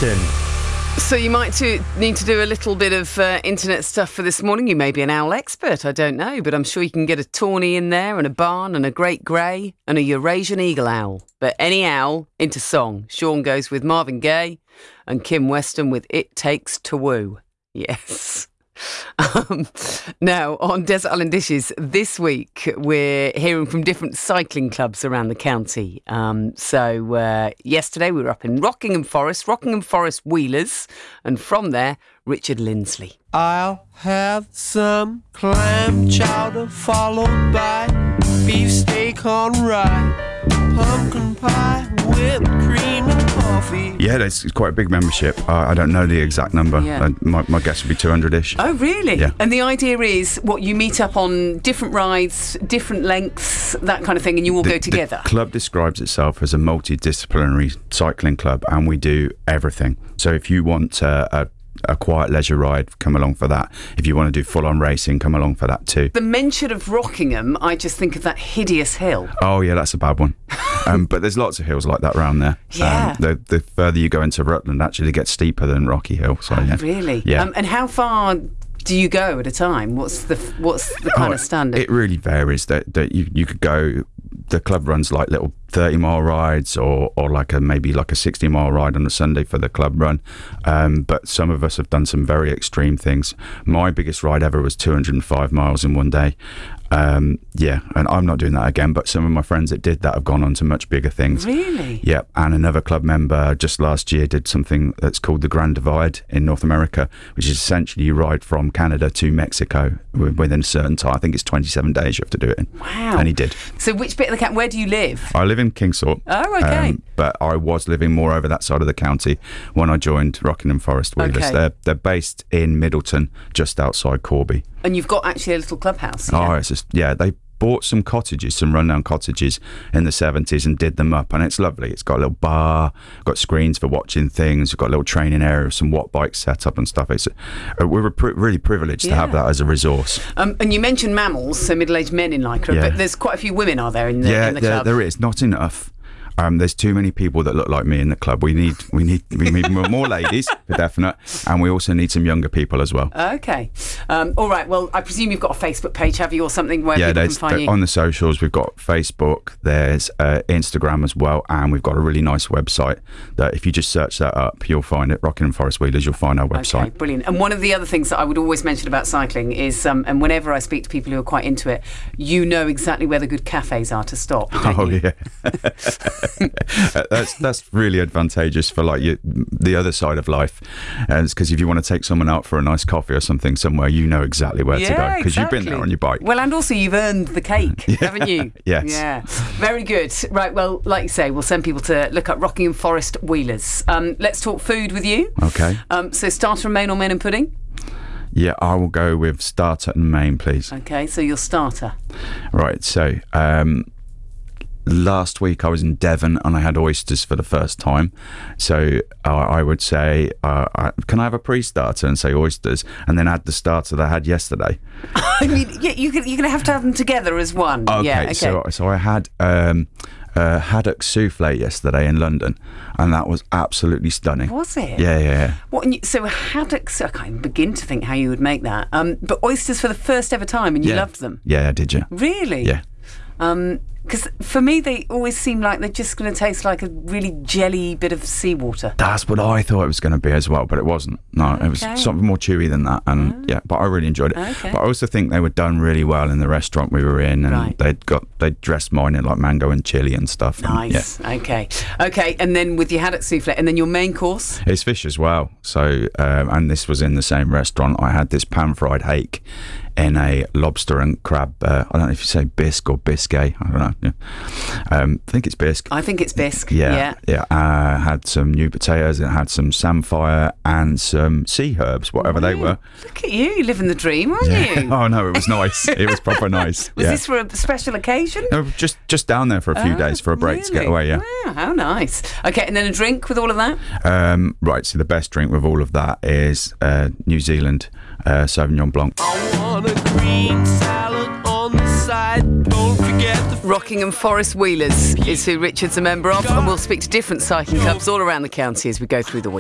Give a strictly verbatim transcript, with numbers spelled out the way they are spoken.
Milton. So you might to, need to do a little bit of uh, internet stuff for this morning. You may be an owl expert, I don't know, but I'm sure you can get a tawny in there and a barn and a great grey and a Eurasian eagle owl. But any owl into song. Sean goes with Marvin Gaye and Kim Weston with It Takes to Woo. Yes. Um, now, on Desert Island Dishes, this week we're hearing from different cycling clubs around the county. Um, so uh, yesterday we were up in Rockingham Forest, Rockingham Forest Wheelers, and from there, Richard Lindsley. I'll have some clam chowder followed by beefsteak on rye, pumpkin pie, whipped cream and coffee. Yeah, it's quite a big membership. Uh, I don't know the exact number. Yeah. Uh, my, my guess would be two hundred-ish. Oh, really? Yeah. And the idea is, what, you meet up on different rides, different lengths, that kind of thing, and you all The- go together? The club describes itself as a multidisciplinary cycling club, and we do everything. So if you want uh, a a quiet leisure ride, come along for that. If you want to do full-on racing, come along for that too. The mention of Rockingham, I just think of that hideous hill. Oh yeah, that's a bad one. um, but there's lots of hills like that around there. Yeah. Um, the, the further you go into Rutland, actually gets steeper than Rocky Hill. So, Oh, yeah. really? Yeah. Um, and how far do you go at a time? What's the what's the kind Oh, of standard? It really varies. That that you, you could go. The club runs like little thirty mile rides, or or like a maybe like a sixty mile ride on a Sunday for the club run. Um, but some of us have done some very extreme things. My biggest ride ever was two hundred five miles in one day. Um, yeah, and I'm not doing that again. But some of my friends that did that have gone on to much bigger things. Really? Yep. And another club member just last year did something that's called the Grand Divide in North America, which is essentially you ride from Canada to Mexico within a certain time. I think it's twenty-seven days you have to do it in. Wow. And he did. So which bit of the county, where do you live? I live in Kingsthorpe. Oh, okay. but I was living more over that side of the county when I joined Rockingham Forest Wheelers. Okay. They're, they're based in Middleton, just outside Corby. And you've got actually a little clubhouse. Oh, Yeah. it's just, yeah, they bought some cottages, some rundown cottages in the seventies and did them up, and it's lovely. It's got a little bar, got screens for watching things, we've got a little training area, some watt bikes set up and stuff. It's uh, we were pri- really privileged to Yeah. have that as a resource. Um, and you mentioned mammals, so middle-aged men in Lycra, Yeah. but there's quite a few women, are there, in the, yeah, in the there, club? there is not enough. Um, there's too many people that look like me in the club. We need, we need, we need more, more ladies for definite, and we also need some younger people as well. Okay. Um, all right. Well, I presume you've got a Facebook page, have you, or something where Yeah, people can there's find you? on the socials. We've got Facebook, there's uh, Instagram as well, and we've got a really nice website that if you just search that up, you'll find it. Rockingham Forest Wheelers, you'll find our website. Okay, brilliant. And one of the other things that I would always mention about cycling is, um, and whenever I speak to people who are quite into it, you know exactly where the good cafes are to stop. Don't Oh you? yeah, that's that's really advantageous for like you, the other side of life, because if you want to take someone out for a nice coffee or something somewhere, you know exactly where to go Yeah, because you've been exactly. there on your bike. Well, and also you've earned the cake, haven't you? Yes. Yeah. Very good. Right. Well, like you say, we'll send people to look up Rockingham Forest Wheelers. Um, let's talk food with you. Okay. Um, so starter and main or main and pudding? Yeah, I will go with starter and main, please. Okay. So your starter. Right. So. Um, Last week I was in Devon and I had oysters for the first time. So uh, I would say, uh, I, can I have a pre-starter and say oysters and then add the starter that I had yesterday? I mean, yeah, you could, you're going to have to have them together as one. Okay, Yeah. Okay. so so I had um, uh, haddock souffle yesterday in London, and that was absolutely stunning. Was it? Yeah, yeah, yeah. What? And you, so haddock. I can't even begin to think how you would make that. Um, but oysters for the first ever time, and you yeah. loved them. Yeah, did you? Really? Yeah. Um, because for me, they always seem like they're just going to taste like a really jelly bit of seawater. That's what I thought it was going to be as well, but it wasn't. No, it was Okay. something more chewy than that, and Oh. yeah, but I really enjoyed it. Okay. But I also think they were done really well in the restaurant we were in, and Right. they'd got they dressed mine in like mango and chili and stuff. And, Nice. Okay. Okay. And then with your haddock souffle, and then your main course. yeah. It's fish as well. So, um, and this was in the same restaurant. I had this pan-fried hake in a lobster and crab. Uh, I don't know if you say bisque or biscuit. I don't know. Yeah. Um, I think it's bisque. I think it's bisque. Yeah, yeah. I uh, had some new potatoes and had some samphire and some sea herbs, whatever they Wow. were. Look at you, you're living the dream, aren't you? Oh no, it was nice. It was proper nice. Was yeah. this for a special occasion? No, just just down there for a few Oh, days for a break to get really? away. Yeah. Wow, how nice. Okay, and then a drink with all of that? Um, right. So the best drink with all of that is uh, New Zealand uh, Sauvignon Blanc. I want a green salad on the side. Don't forget the Rockingham Forest Wheelers is who Richard's a member of, and we'll speak to different cycling clubs all around the county as we go through the week.